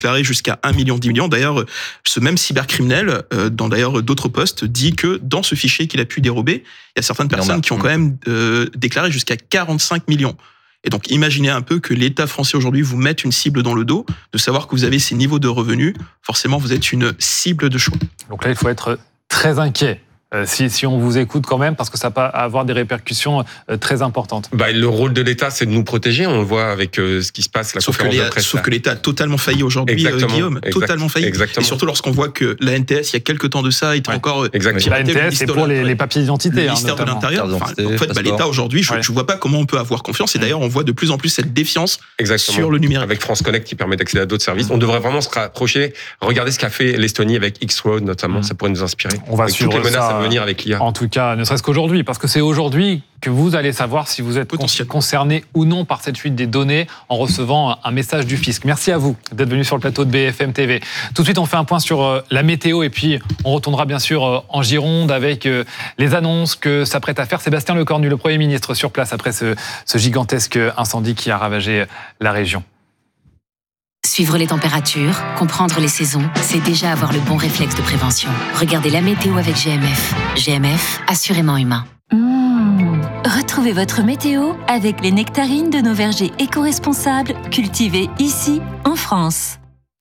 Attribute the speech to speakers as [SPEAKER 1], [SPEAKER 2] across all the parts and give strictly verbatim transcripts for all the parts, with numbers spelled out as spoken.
[SPEAKER 1] déclaré jusqu'à un million, dix millions. D'ailleurs, ce même cybercriminel, euh, dans d'ailleurs d'autres postes, dit que dans ce fichier qu'il a pu dérober, il y a certaines personnes qui ont quand même euh, déclaré jusqu'à quarante-cinq millions. Et donc, imaginez un peu que l'État français aujourd'hui vous mette une cible dans le dos, de savoir que vous avez ces niveaux de revenus. Forcément, vous êtes une cible de choix.
[SPEAKER 2] Donc là, il faut être très inquiet. Euh, si, si on vous écoute quand même, parce que ça peut avoir des répercussions euh, très importantes.
[SPEAKER 3] Bah, le rôle de l'État, c'est de nous protéger. On le voit avec euh, ce qui se passe, la
[SPEAKER 1] sauf
[SPEAKER 3] conférence
[SPEAKER 1] que
[SPEAKER 3] de presse.
[SPEAKER 1] Sauf que l'État a totalement failli aujourd'hui, euh, Guillaume. Exact, totalement failli.
[SPEAKER 3] Exactement.
[SPEAKER 1] Et surtout lorsqu'on voit que la N T S, il y a quelques temps de ça, était ouais. encore...
[SPEAKER 2] Exactement. La N T S, c'est pour les, les papiers d'identité.
[SPEAKER 1] Le ministère hein, de l'Intérieur. Enfin, en fait, bah, l'État aujourd'hui, je ne ouais. vois pas comment on peut avoir confiance. Et d'ailleurs, on voit de plus en plus cette défiance exactement. Sur le numérique.
[SPEAKER 3] Avec France Connect qui permet d'accéder à d'autres services. Mmh. On devrait vraiment se rapprocher. Regardez ce qu'a fait l'Estonie avec X-Road notamment. Mmh. Ça pourrait nous inspirer.
[SPEAKER 2] On va
[SPEAKER 3] avec
[SPEAKER 2] suivre
[SPEAKER 3] toutes les menaces
[SPEAKER 2] ça,
[SPEAKER 3] à venir avec l'I A.
[SPEAKER 2] En tout cas, ne serait-ce qu'aujourd'hui, parce que c'est aujourd'hui que vous allez savoir si vous êtes concerné ou non par cette fuite des données en recevant un message du fisc. Merci à vous d'être venu sur le plateau de B F M T V. Tout de suite, on fait un point sur la météo et puis on retournera bien sûr en Gironde avec les annonces que s'apprête à faire Sébastien Lecornu, le Premier ministre, sur place après ce, ce gigantesque incendie qui a ravagé la région.
[SPEAKER 4] Suivre les températures, comprendre les saisons, c'est déjà avoir le bon réflexe de prévention. Regardez la météo avec G M F. G M F, assurément humain.
[SPEAKER 5] Mmh. Retrouvez votre météo avec les nectarines de nos vergers éco-responsables cultivés ici, en France.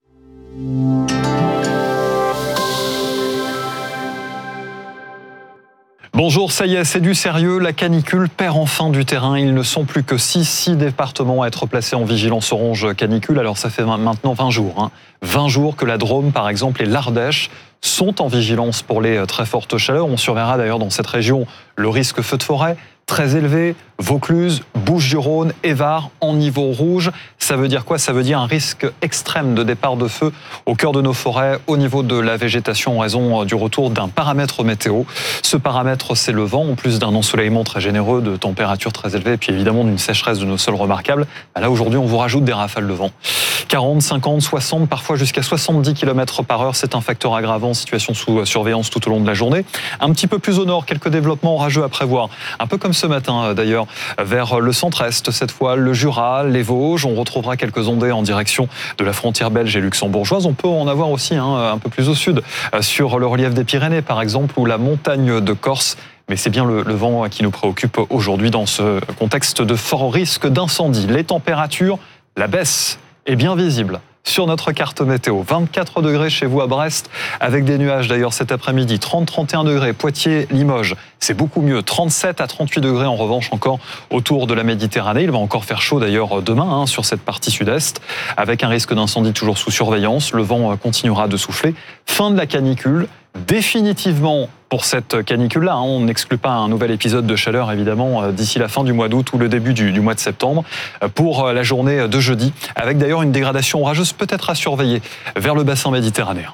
[SPEAKER 6] Bonjour, ça y est, c'est du sérieux. La canicule perd enfin du terrain. Ils ne sont plus que six, six départements à être placés en vigilance orange canicule. Alors ça fait maintenant vingt jours. Hein. vingt jours que la Drôme, par exemple, et l'Ardèche sont en vigilance pour les très fortes chaleurs. On surveillera d'ailleurs dans cette région le risque feu de forêt très élevé. Vaucluse, Bouches-du-Rhône, Évard en niveau rouge. Ça veut dire quoi? Ça veut dire un risque extrême de départ de feu au cœur de nos forêts, au niveau de la végétation en raison du retour d'un paramètre météo. Ce paramètre, c'est le vent, en plus d'un ensoleillement très généreux, de températures très élevées, et puis évidemment d'une sécheresse de nos sols remarquable. Là, aujourd'hui, on vous rajoute des rafales de vent. quarante, cinquante, soixante, parfois jusqu'à soixante-dix kilomètres par heure. C'est un facteur aggravant, situation sous surveillance tout au long de la journée. Un petit peu plus au nord, quelques développements orageux à prévoir. Un peu comme ce matin, d'ailleurs, vers le centre-est, cette fois le Jura, les Vosges. On retrouvera quelques ondées en direction de la frontière belge et luxembourgeoise. On peut en avoir aussi hein, un peu plus au sud, sur le relief des Pyrénées, par exemple, ou la montagne de Corse. Mais c'est bien le, le vent qui nous préoccupe aujourd'hui dans ce contexte de fort risque d'incendie. Les températures, la baisse est bien visible sur notre carte météo. vingt-quatre degrés chez vous à Brest, avec des nuages d'ailleurs cet après-midi. trente à trente et un degrés, Poitiers, Limoges, c'est beaucoup mieux. trente-sept à trente-huit degrés en revanche encore autour de la Méditerranée. Il va encore faire chaud d'ailleurs demain hein, sur cette partie sud-est, avec un risque d'incendie toujours sous surveillance. Le vent continuera de souffler. Fin de la canicule, définitivement pour cette canicule-là. Hein. On n'exclut pas un nouvel épisode de chaleur, évidemment, d'ici la fin du mois d'août ou le début du, du mois de septembre, pour la journée de jeudi, avec d'ailleurs une dégradation orageuse peut-être à surveiller vers le bassin méditerranéen.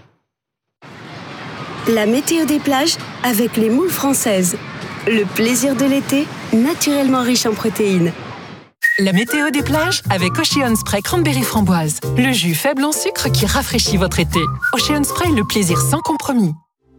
[SPEAKER 7] La météo des plages avec les moules françaises. Le plaisir de l'été, naturellement riche en protéines.
[SPEAKER 8] La météo des plages avec Ocean Spray Cranberry Framboise. Le jus faible en sucre qui rafraîchit votre été. Ocean Spray, le plaisir sans compromis.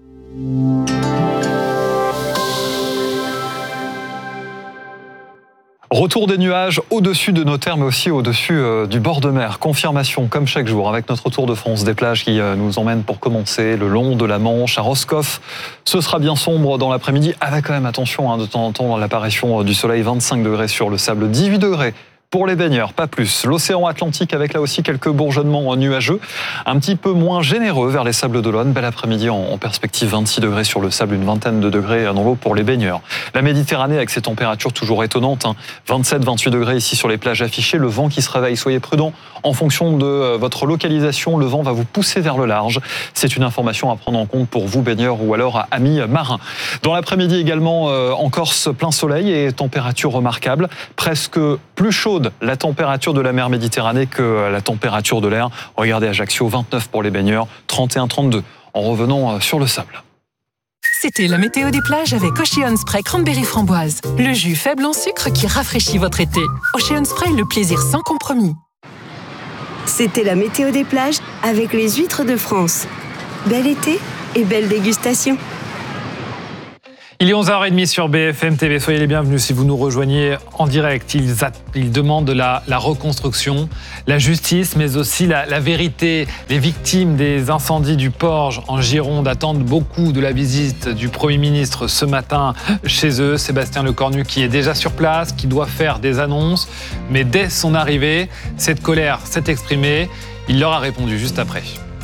[SPEAKER 6] Retour des nuages au-dessus de nos terres, mais aussi au-dessus euh, du bord de mer. Confirmation, comme chaque jour, avec notre Tour de France des plages qui euh, nous emmène pour commencer le long de la Manche à Roscoff. Ce sera bien sombre dans l'après-midi, avec quand même attention hein, de temps en temps dans l'apparition du soleil. vingt-cinq degrés sur le sable, dix-huit degrés. Pour les baigneurs, pas plus. L'océan Atlantique avec là aussi quelques bourgeonnements nuageux, un petit peu moins généreux vers les Sables d'Olonne. Bel après-midi en perspective, vingt-six degrés sur le sable, une vingtaine de degrés dans l'eau pour les baigneurs. La Méditerranée avec ses températures toujours étonnantes, hein. vingt-sept à vingt-huit degrés ici sur les plages affichées. Le vent qui se réveille, soyez prudents. En fonction de votre localisation, le vent va vous pousser vers le large. C'est une information à prendre en compte pour vous baigneurs ou alors amis marins. Dans l'après-midi également en Corse, plein soleil et température remarquable, presque plus chaude la température de la mer Méditerranée que la température de l'air. Regardez Ajaccio, vingt-neuf pour les baigneurs, trente et un à trente-deux en revenant sur le sable.
[SPEAKER 8] C'était la météo des plages avec Ocean Spray Cranberry Framboise. Le jus faible en sucre qui rafraîchit votre été. Ocean Spray, le plaisir sans compromis.
[SPEAKER 7] C'était la météo des plages avec les huîtres de France. Bel été et belle dégustation.
[SPEAKER 2] Il est onze heures trente sur B F M T V. Soyez les bienvenus si vous nous rejoignez en direct. Ils, a, ils demandent la, la reconstruction, la justice, mais aussi la, la vérité. Les victimes des incendies du Porge en Gironde attendent beaucoup de la visite du Premier ministre ce matin chez eux. Sébastien Lecornu qui est déjà sur place, qui doit faire des annonces. Mais dès son arrivée, cette colère s'est exprimée. Il leur a répondu juste après.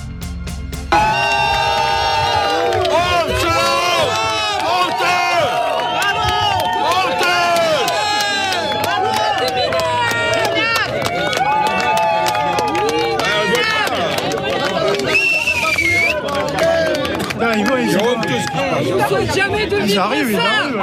[SPEAKER 9] Jamais de ils arrivent, ils arrivent.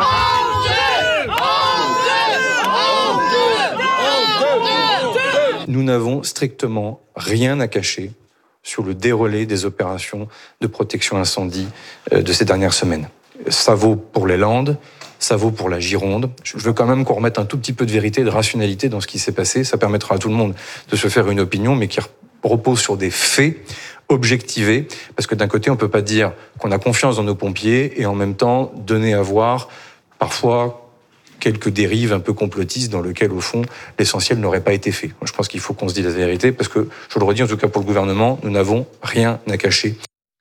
[SPEAKER 10] Nous n'avons strictement rien à cacher sur le déroulé des opérations de protection incendie de ces dernières semaines. Ça vaut pour les Landes, ça vaut pour la Gironde. Je veux quand même qu'on remette un tout petit peu de vérité et de rationalité dans ce qui s'est passé. Ça permettra à tout le monde de se faire une opinion, mais qui repose sur des faits objectivés. Parce que d'un côté, on ne peut pas dire qu'on a confiance dans nos pompiers et en même temps donner à voir parfois quelques dérives un peu complotistes dans lesquelles, au fond, l'essentiel n'aurait pas été fait. Moi, je pense qu'il faut qu'on se dise la vérité parce que, je le redis, en tout cas pour le gouvernement, nous n'avons rien à cacher.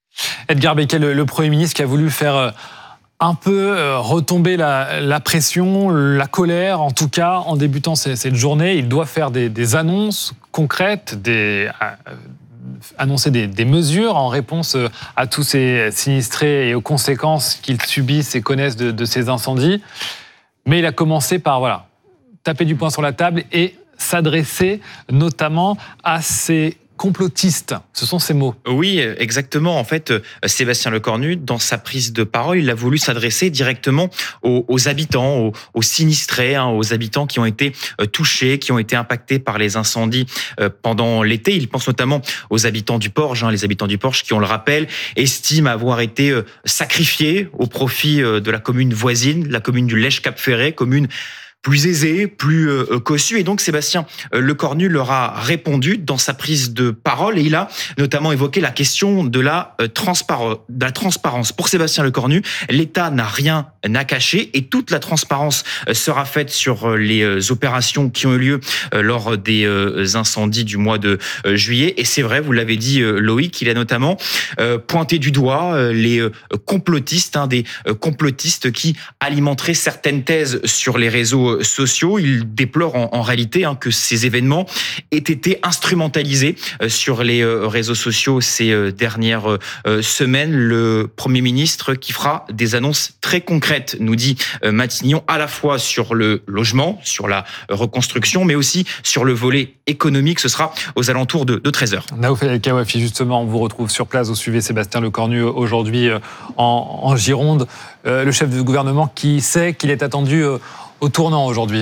[SPEAKER 2] Edgar Becquet, le, le Premier ministre qui a voulu faire un peu retomber la, la pression, la colère, en tout cas, en débutant cette journée, il doit faire des, des annonces concrètes, des, euh, annoncer des, des mesures en réponse à tous ces sinistrés et aux conséquences qu'ils subissent et connaissent de, de ces incendies. Mais il a commencé par voilà, taper du poing sur la table et s'adresser notamment à ces complotistes. Ce sont ces mots.
[SPEAKER 11] Oui, exactement. En fait, Sébastien Lecornu, dans sa prise de parole, il a voulu s'adresser directement aux, aux habitants, aux, aux sinistrés, hein, aux habitants qui ont été touchés, qui ont été impactés par les incendies pendant l'été. Il pense notamment aux habitants du Porge, hein, les habitants du Porge qui, on le rappelle, estiment avoir été sacrifiés au profit de la commune voisine, la commune du Lèche-Cap-Ferret, commune plus aisé, plus euh, cossu. Et donc, Sébastien euh, Lecornu leur a répondu dans sa prise de parole et il a notamment évoqué la question de la, euh, transpar- de la transparence. Pour Sébastien Lecornu, l'État n'a rien à cacher et toute la transparence euh, sera faite sur euh, les euh, opérations qui ont eu lieu euh, lors des euh, incendies du mois de euh, juillet. Et c'est vrai, vous l'avez dit, euh, Loïc, il a notamment euh, pointé du doigt euh, les euh, complotistes, hein, des euh, complotistes qui alimenteraient certaines thèses sur les réseaux sociaux. Il déplore en, en réalité hein, que ces événements aient été instrumentalisés euh, sur les euh, réseaux sociaux ces euh, dernières euh, semaines. Le Premier ministre qui fera des annonces très concrètes, nous dit euh, Matignon, à la fois sur le logement, sur la reconstruction, mais aussi sur le volet économique. Ce sera aux alentours de, de treize heures.
[SPEAKER 2] Naouf El Kawafi, justement, on vous retrouve sur place. Vous suivez Sébastien Lecornu aujourd'hui en, en Gironde. Euh, le chef du gouvernement qui sait qu'il est attendu euh, au tournant aujourd'hui.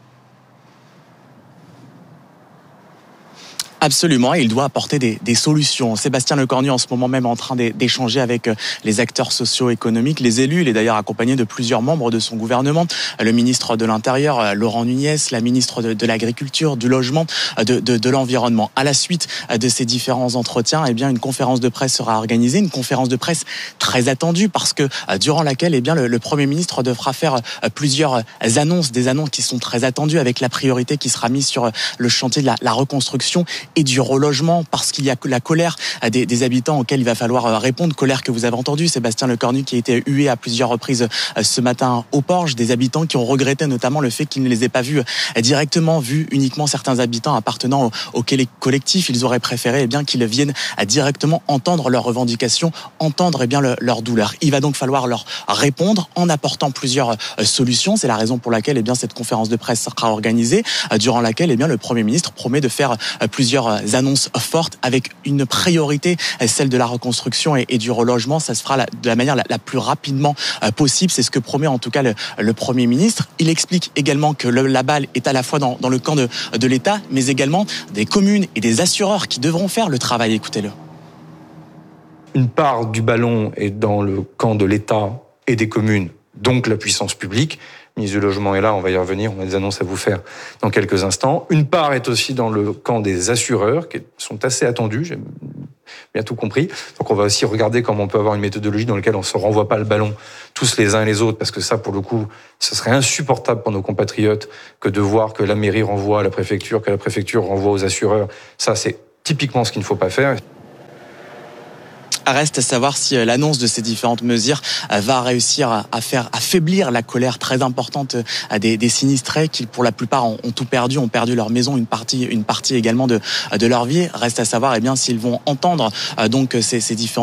[SPEAKER 12] Absolument, il doit apporter des, des solutions. Sébastien Lecornu en ce moment même en train d'échanger avec les acteurs socio-économiques, les élus. Il est d'ailleurs accompagné de plusieurs membres de son gouvernement. Le ministre de l'Intérieur, Laurent Nunez, la ministre de, de l'Agriculture, du Logement, de, de, de l'Environnement. À la suite de ces différents entretiens, eh bien, une conférence de presse sera organisée, une conférence de presse très attendue parce que durant laquelle eh bien, le, le Premier ministre devra faire plusieurs annonces, des annonces qui sont très attendues avec la priorité qui sera mise sur le chantier de la, la reconstruction et du relogement, parce qu'il y a la colère des, des habitants auxquels il va falloir répondre, colère que vous avez entendue, Sébastien Lecornu qui a été hué à plusieurs reprises ce matin au Porge, des habitants qui ont regretté notamment le fait qu'ils ne les aient pas vus directement, vu uniquement certains habitants appartenant au, au collectif. Ils auraient préféré eh bien, qu'ils viennent directement entendre leurs revendications, entendre eh bien, le, leur douleur. Il va donc falloir leur répondre en apportant plusieurs solutions. C'est la raison pour laquelle eh bien, cette conférence de presse sera organisée, durant laquelle eh bien, le Premier ministre promet de faire plusieurs annonces fortes avec une priorité, celle de la reconstruction et, et du relogement. Ça se fera la, de la manière la, la plus rapidement possible. C'est ce que promet en tout cas le, le Premier ministre. Il explique également que le, la balle est à la fois dans, dans le camp de, de l'État, mais également des communes et des assureurs qui devront faire le travail. Écoutez-le.
[SPEAKER 10] Une part du ballon est dans le camp de l'État et des communes, donc la puissance publique. Le ministre du Logement est là, on va y revenir, on a des annonces à vous faire dans quelques instants. Une part est aussi dans le camp des assureurs, qui sont assez attendus. bien tout compris. Donc on va aussi regarder comment on peut avoir une méthodologie dans laquelle on ne se renvoie pas le ballon tous les uns et les autres, parce que ça, pour le coup, ce serait insupportable pour nos compatriotes que de voir que la mairie renvoie à la préfecture, que la préfecture renvoie aux assureurs. Ça, c'est typiquement ce qu'il ne faut pas faire.
[SPEAKER 12] Reste à savoir si l'annonce de ces différentes mesures va réussir à faire affaiblir la colère très importante des, des sinistrés qui, pour la plupart, ont, ont tout perdu, ont perdu leur maison, une partie, une partie également de, de leur vie. Reste à savoir, eh bien, s'ils vont entendre donc ces, ces différentes